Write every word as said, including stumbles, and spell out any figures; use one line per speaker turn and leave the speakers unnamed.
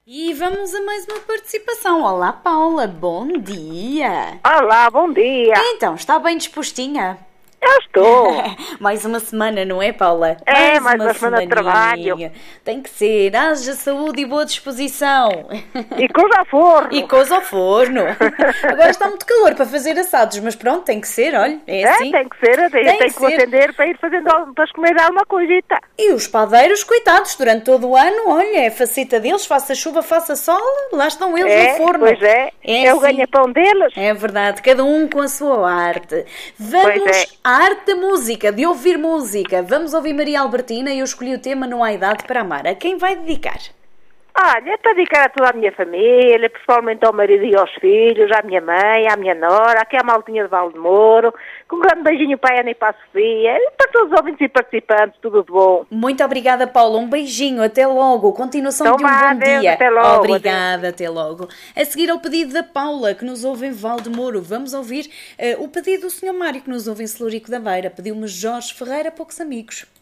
E vamos a mais uma participação. Olá, Paula, bom dia.
Olá, bom dia.
Então, está bem dispostinha?
Eu estou.
Mais uma semana, não é, Paula?
É, mais uma semana de trabalho.
Tem que ser. Haja saúde e boa disposição.
E coisa ao forno.
E coisa ao forno. Agora está muito calor para fazer assados, mas pronto, tem que ser, olha, é assim.
É, tem que ser. Tem,
Tem
tem
que
que
ser.
atender para ir fazendo, para comer alguma coisita.
E os padeiros, coitados, durante todo o ano, olha, é faceta deles, faça chuva, faça sol, lá estão eles
É,
no forno.
pois é.
É
É o
assim.
ganha-pão deles.
É verdade, cada um com a sua arte. Vamos
Pois é.
à arte da música, de ouvir música. Vamos ouvir Maria Albertina e eu escolhi o tema Não Há Idade para Amar. A quem vai dedicar?
Olha, é para dedicar a toda a minha família, principalmente ao marido e aos filhos, à minha mãe, à minha nora, aqui à maltinha de Valdemoro, com um grande beijinho para a Ana e para a Sofia, e para todos os ouvintes e participantes, tudo de bom.
Muito obrigada, Paula. Um beijinho. Até logo. Continuação
Então
de um
vá,
bom
adeus,
dia.
até logo,
Obrigada. Até logo. A seguir ao pedido da Paula, que nos ouve em Valdemoro, vamos ouvir uh, o pedido do senhor Mário, que nos ouve em Celurico da Beira. Pediu-me Jorge Ferreira, poucos amigos.